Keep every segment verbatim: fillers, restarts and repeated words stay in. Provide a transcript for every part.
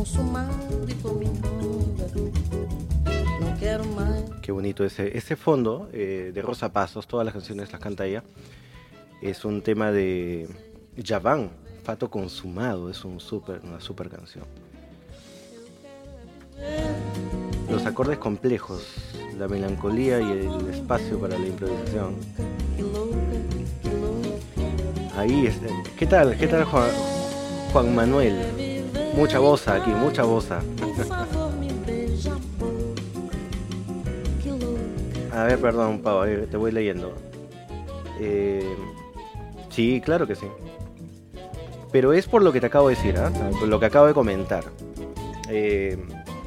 Qué bonito ese, ese fondo eh, de Rosa Pasos, todas las canciones las canta ella. Es un tema de Yaván, Fato Consumado, es un super, una super canción. Los acordes complejos, la melancolía y el espacio para la improvisación. Ahí está. ¿Qué tal? ¿Qué tal Juan, Juan Manuel? Mucha boza aquí, mucha boza. A ver, perdón, Pau, a ver, te voy leyendo. Eh, sí, claro que sí. Pero es por lo que te acabo de decir, ¿eh? Por lo que acabo de comentar. Eh,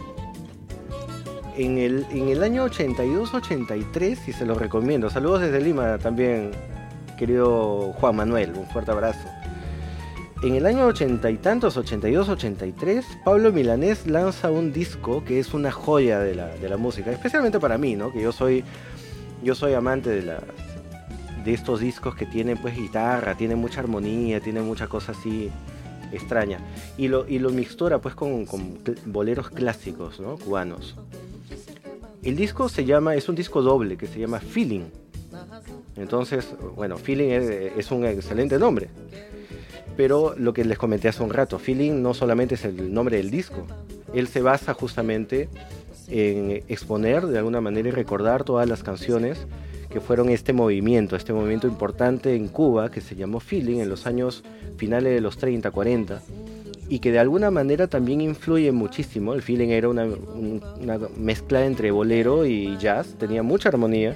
en, el, en el año ochenta y dos ochenta y tres, y se los recomiendo. Saludos desde Lima también, querido Juan Manuel, un fuerte abrazo. En el año ochenta y tantos, ochenta y dos ochenta y tres, Pablo Milanés lanza un disco que es una joya de la, de la música, especialmente para mí, ¿no? Que yo soy, yo soy amante de, la, de estos discos que tienen pues guitarra, tienen mucha armonía, tienen mucha cosa así extraña. Y lo, y lo mixtura pues con, con boleros clásicos, ¿no? Cubanos. El disco se llama, es un disco doble que se llama Feeling. Entonces, bueno, Feeling es, es un excelente nombre. Pero lo que les comenté hace un rato, Feeling no solamente es el nombre del disco, él se basa justamente en exponer de alguna manera y recordar todas las canciones que fueron este movimiento, este movimiento importante en Cuba que se llamó Feeling en los años finales de los treinta, cuarenta, y que de alguna manera también influye muchísimo. El Feeling era una, una mezcla entre bolero y jazz, tenía mucha armonía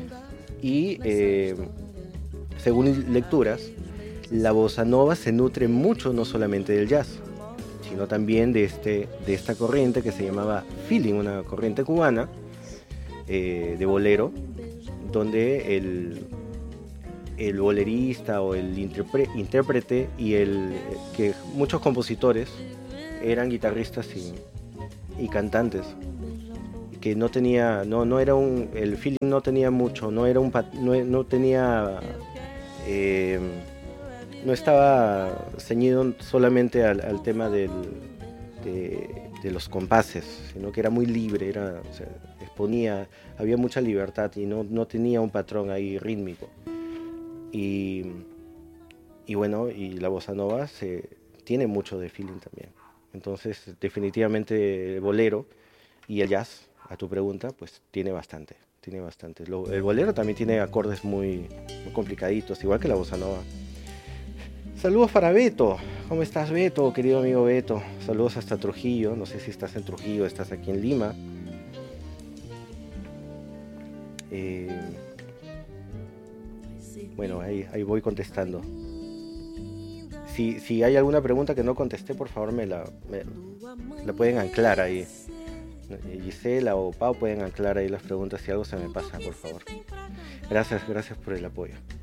y eh, según lecturas, la bossa nova se nutre mucho no solamente del jazz, sino también de, este, de esta corriente que se llamaba Feeling, una corriente cubana eh, de bolero, donde el, el bolerista o el interpre, intérprete y el que muchos compositores eran guitarristas y, y cantantes, que no tenía, no, no era un, el Feeling no tenía mucho, no era un, no, no tenía eh, no estaba ceñido solamente al, al tema del, de, de los compases, sino que era muy libre, era, o sea, exponía, había mucha libertad y no, no tenía un patrón ahí rítmico. Y, y bueno, y la bossa nova se, tiene mucho de Feeling también. Entonces, definitivamente el bolero y el jazz, a tu pregunta, pues tiene bastante, tiene bastante. Lo, el bolero también tiene acordes muy, muy complicaditos, igual que la bossa nova. Saludos para Beto. ¿Cómo estás, Beto, querido amigo Beto? Saludos hasta Trujillo. No sé si estás en Trujillo, estás aquí en Lima. Eh, bueno, ahí, ahí voy contestando. Si, si hay alguna pregunta que no contesté, por favor me la, me, la pueden anclar ahí. Gisela o Pau pueden anclar ahí las preguntas si algo se me pasa, por favor. Gracias, gracias por el apoyo.